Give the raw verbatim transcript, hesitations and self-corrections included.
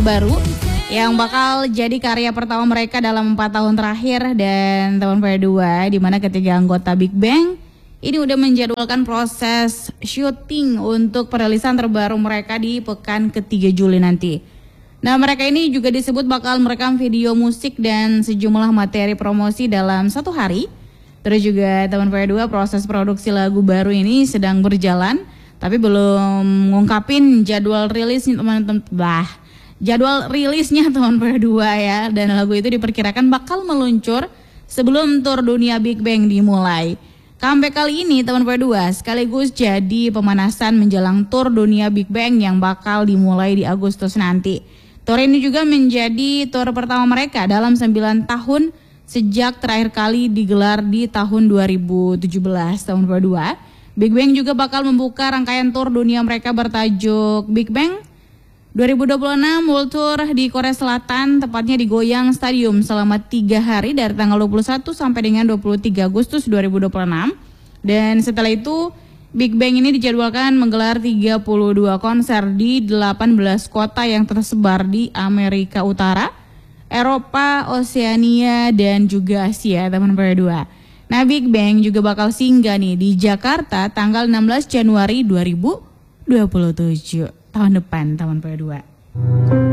terbaru yang bakal jadi karya pertama mereka dalam empat tahun terakhir dan tahun kedua, di mana ketiga anggota Big Bang ini udah menjadwalkan proses syuting untuk perilisan terbaru mereka di pekan ketiga Juli nanti. Nah, mereka ini juga disebut bakal merekam video musik dan sejumlah materi promosi dalam satu hari. Terus juga tahun kedua proses produksi lagu baru ini sedang berjalan, tapi belum ngungkapin jadwal rilis teman-teman. Bah. Jadwal rilisnya tahun kedua ya, dan lagu itu diperkirakan bakal meluncur sebelum tur dunia Big Bang dimulai. Comeback kali ini tahun kedua sekaligus jadi pemanasan menjelang tur dunia Big Bang yang bakal dimulai di Agustus nanti. Tur ini juga menjadi tur pertama mereka dalam sembilan tahun sejak terakhir kali digelar di tahun dua ribu tujuh belas. Tahun kedua, Big Bang juga bakal membuka rangkaian tur dunia mereka bertajuk Big Bang dua ribu dua puluh enam World Tour di Korea Selatan, tepatnya di Goyang Stadium selama tiga hari dari tanggal dua puluh satu sampai dengan dua puluh tiga Agustus dua ribu dua puluh enam. Dan setelah itu Big Bang ini dijadwalkan menggelar tiga puluh dua konser di delapan belas kota yang tersebar di Amerika Utara, Eropa, Oseania, dan juga Asia, teman berdua. Nah, Big Bang juga bakal singgah nih di Jakarta tanggal enam belas Januari dua ribu dua puluh tujuh. Tahun depan, tahun kedua.